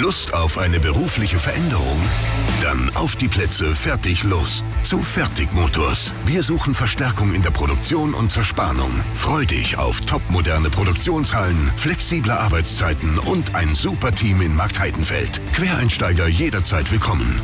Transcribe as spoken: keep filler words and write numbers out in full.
Lust auf eine berufliche Veränderung? Dann auf die Plätze, fertig, los. Zu Fertig Motors. Wir suchen Verstärkung in der Produktion und Zerspannung. Freu dich auf topmoderne Produktionshallen, flexible Arbeitszeiten und ein super Team in Marktheitenfeld. Quereinsteiger jederzeit willkommen.